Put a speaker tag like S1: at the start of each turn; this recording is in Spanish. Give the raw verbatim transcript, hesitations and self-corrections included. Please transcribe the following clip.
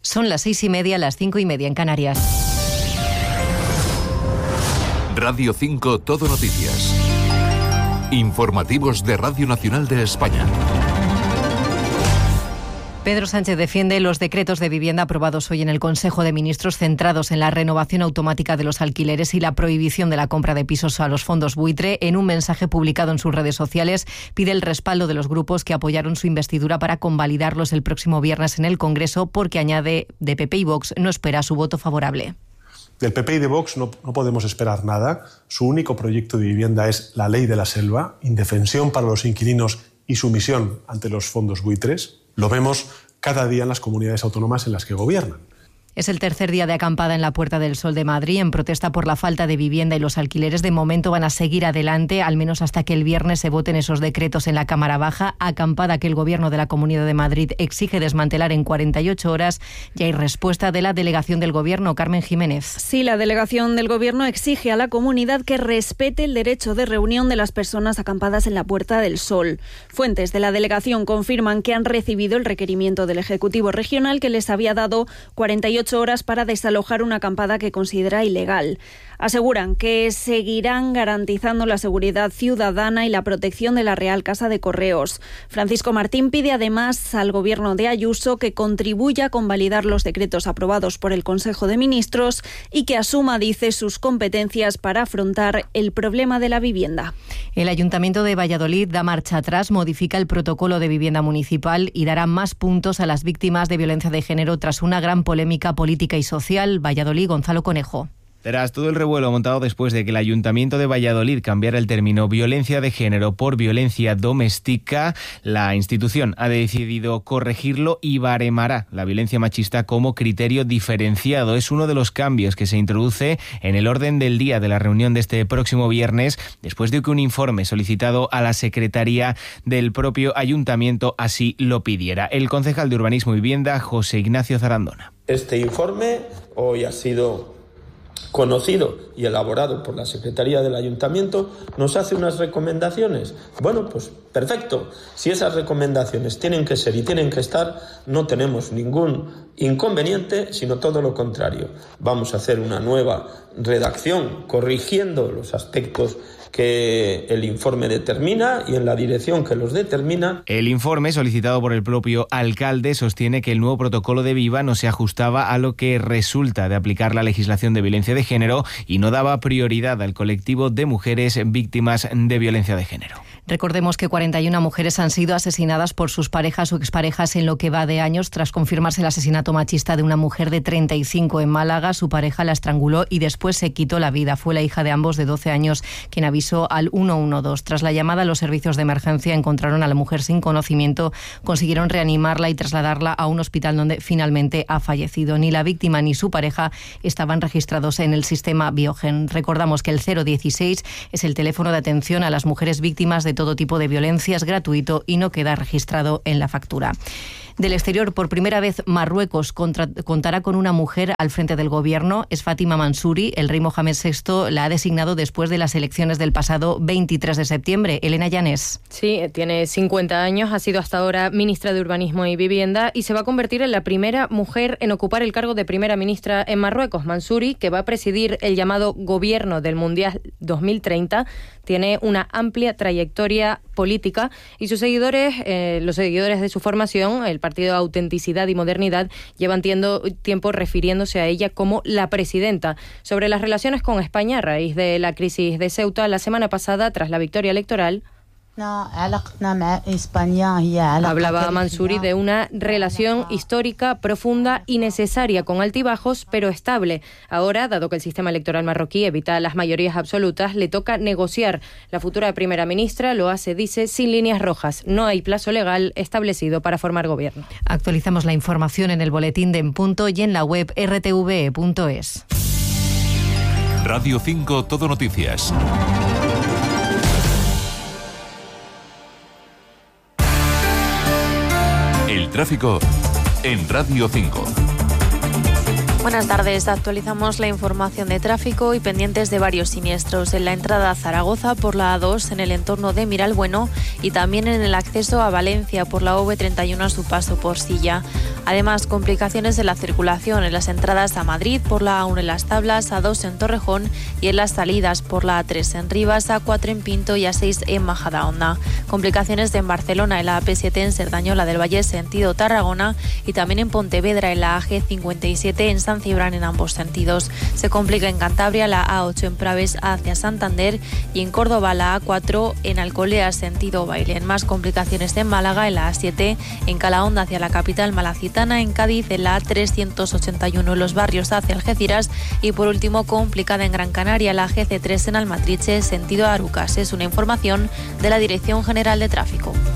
S1: Son las seis y media, las cinco y media en Canarias.
S2: Radio cinco Todo Noticias. Informativos de Radio Nacional de España.
S1: Pedro Sánchez defiende los decretos de vivienda aprobados hoy en el Consejo de Ministros centrados en la renovación automática de los alquileres y la prohibición de la compra de pisos a los fondos buitre. En un mensaje publicado en sus redes sociales, pide el respaldo de los grupos que apoyaron su investidura para convalidarlos el próximo viernes en el Congreso, porque añade de P P y Vox no espera su voto favorable.
S3: Del P P y de Vox no, no podemos esperar nada. Su único proyecto de vivienda es la ley de la selva, indefensión para los inquilinos y sumisión ante los fondos buitres. Lo vemos cada día en las comunidades autónomas en las que gobiernan.
S1: Es el tercer día de acampada en la Puerta del Sol de Madrid en protesta por la falta de vivienda y los alquileres. De momento van a seguir adelante, al menos hasta que el viernes se voten esos decretos en la Cámara Baja. Acampada que el Gobierno de la Comunidad de Madrid exige desmantelar en cuarenta y ocho horas. Ya hay respuesta de la delegación del Gobierno, Carmen Jiménez.
S4: Sí, la delegación del Gobierno exige a la comunidad que respete el derecho de reunión de las personas acampadas en la Puerta del Sol. Fuentes de la delegación confirman que han recibido el requerimiento del Ejecutivo Regional, que les había dado cuarenta y ocho horas para desalojar una acampada que considera ilegal. Aseguran que seguirán garantizando la seguridad ciudadana y la protección de la Real Casa de Correos. Francisco Martín pide además al Gobierno de Ayuso que contribuya a convalidar los decretos aprobados por el Consejo de Ministros y que asuma, dice, sus competencias para afrontar el problema de la vivienda.
S1: El Ayuntamiento de Valladolid da marcha atrás, modifica el protocolo de vivienda municipal y dará más puntos a las víctimas de violencia de género tras una gran polémica política y social. Valladolid, Gonzalo Conejo.
S5: Tras todo el revuelo montado después de que el Ayuntamiento de Valladolid cambiara el término violencia de género por violencia doméstica, la institución ha decidido corregirlo y baremará la violencia machista como criterio diferenciado. Es uno de los cambios que se introduce en el orden del día de la reunión de este próximo viernes, después de que un informe solicitado a la Secretaría del propio Ayuntamiento así lo pidiera. El concejal de Urbanismo y Vivienda, José Ignacio Zarandona.
S6: Este informe hoy ha sido conocido y elaborado por la Secretaría del Ayuntamiento, nos hace unas recomendaciones. Bueno, pues perfecto. Si esas recomendaciones tienen que ser y tienen que estar, no tenemos ningún inconveniente, sino todo lo contrario. Vamos a hacer una nueva redacción corrigiendo los aspectos que el informe determina y en la dirección que los determina.
S5: El informe, solicitado por el propio alcalde, sostiene que el nuevo protocolo de Viva no se ajustaba a lo que resulta de aplicar la legislación de violencia de género y no daba prioridad al colectivo de mujeres víctimas de violencia de género.
S1: Recordemos que cuarenta y una mujeres han sido asesinadas por sus parejas o exparejas en lo que va de años tras confirmarse el asesinato machista de una mujer de treinta y cinco en Málaga. Su pareja la estranguló y después se quitó la vida. Fue la hija de ambos, de doce años, quien avisó al uno uno dos. Tras la llamada, los servicios de emergencia encontraron a la mujer sin conocimiento, consiguieron reanimarla y trasladarla a un hospital donde finalmente ha fallecido. Ni la víctima ni su pareja estaban registrados en el sistema Biogen. Recordamos que el cero dieciséis es el teléfono de atención a las mujeres víctimas de todo tipo de violencia, es gratuito y no queda registrado en la factura. Del exterior, por primera vez, Marruecos contra, contará con una mujer al frente del gobierno. Es Fátima Mansouri. El rey Mohamed sexto la ha designado después de las elecciones del pasado veintitrés de septiembre. Elena Llanes.
S7: Sí, tiene cincuenta años, ha sido hasta ahora ministra de Urbanismo y Vivienda y se va a convertir en la primera mujer en ocupar el cargo de primera ministra en Marruecos. Mansouri, que va a presidir el llamado Gobierno del Mundial dos mil treinta, tiene una amplia trayectoria política y sus seguidores, eh, los seguidores de su formación, el Partido de Autenticidad y Modernidad, llevan tiendo, tiempo refiriéndose a ella como la presidenta. Sobre las relaciones con España a raíz de la crisis de Ceuta, la semana pasada, tras la victoria electoral, hablaba Mansouri de una relación histórica, profunda y necesaria, con altibajos, pero estable. Ahora, dado que el sistema electoral marroquí evita las mayorías absolutas, le toca negociar. La futura primera ministra lo hace, dice, sin líneas rojas. No hay plazo legal establecido para formar gobierno.
S1: Actualizamos la información en el boletín de En Punto y en la web r t v e punto es.
S2: Radio cinco Todo Noticias. El tráfico en Radio cinco.
S8: Buenas tardes, actualizamos la información de tráfico y pendientes de varios siniestros en la entrada a Zaragoza por la A dos en el entorno de Miralbueno y también en el acceso a Valencia por la O V treinta y uno a su paso por Silla. Además, complicaciones en la circulación en las entradas a Madrid por la A uno en Las Tablas, A dos en Torrejón y en las salidas por la A tres en Rivas, A cuatro en Pinto y A seis en Majadahonda. Complicaciones en Barcelona en la A P siete en Cerdañola del Valle sentido Tarragona y también en Pontevedra en la A G cincuenta y siete en San Cibrán en ambos sentidos. Se complica en Cantabria la A ocho en Praves hacia Santander y en Córdoba la A cuatro en Alcolea sentido Bailén. Más complicaciones en Málaga en la A siete en Calahonda hacia la capital malacitana, en Cádiz en la A trescientos ochenta y uno en los barrios hacia Algeciras y por último complicada en Gran Canaria la G C tres en Almatriche sentido Arucas. Es una información de la Dirección General de Tráfico.